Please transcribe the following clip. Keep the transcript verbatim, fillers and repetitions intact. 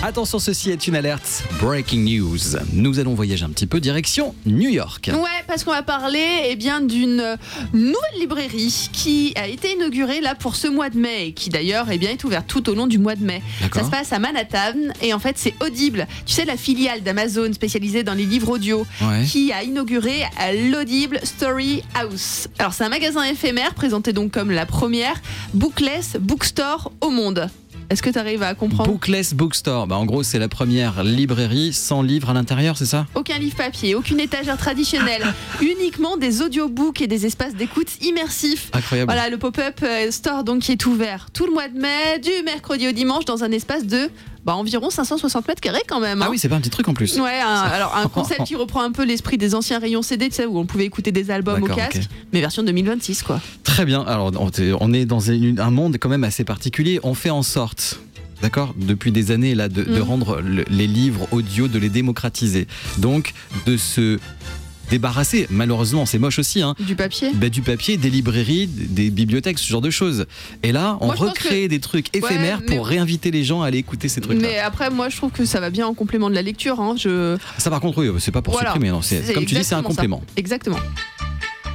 Attention, ceci est une alerte Breaking News. Nous allons voyager un petit peu direction New York. Ouais, parce qu'on va parler eh bien, d'une nouvelle librairie qui a été inaugurée là pour ce mois de mai et qui d'ailleurs eh bien, est ouverte tout au long du mois de mai. D'accord. Ça se passe à Manhattan et en fait c'est Audible, tu sais la filiale d'Amazon spécialisée dans les livres audio, Ouais. qui a inauguré l'Audible Story House. Alors c'est un magasin éphémère présenté donc comme la première bookless bookstore au monde. Est-ce que tu arrives à comprendre ? Bookless Bookstore. Bah, en gros, c'est la première librairie sans livre à l'intérieur, c'est ça ? Aucun livre papier, aucune étagère traditionnelle, uniquement des audiobooks et des espaces d'écoute immersifs. Incroyable. Voilà, le pop-up store donc qui est ouvert tout le mois de mai, du mercredi au dimanche, dans un espace de bah, environ cinq cent soixante mètres carrés quand même. Hein. Ah oui, c'est pas un petit truc en plus. Ouais, un, alors un concept qui reprend un peu l'esprit des anciens rayons C D, tu sais, où on pouvait écouter des albums au D'accord, casque, ok. mais version deux mille vingt-six quoi. Très bien. Alors, on est dans un monde quand même assez particulier. On fait en sorte, d'accord, depuis des années là, de, de Mm. rendre le- les livres audio, de les démocratiser. Donc, de se débarrasser, malheureusement, c'est moche aussi, hein, Du papier. bah, du papier, des librairies, des bibliothèques, ce genre de choses. Et là, on Moi, je pense recrée que- des trucs éphémères mais- pour réinviter les gens à aller écouter ces trucs-là. Mais après, moi, je trouve que ça va bien en complément de la lecture. Hein. Je... Ça, par contre, oui, c'est pas pour Voilà. supprimer, non. C'est, C'est comme tu dis, c'est un exactement ça. complément. Exactement.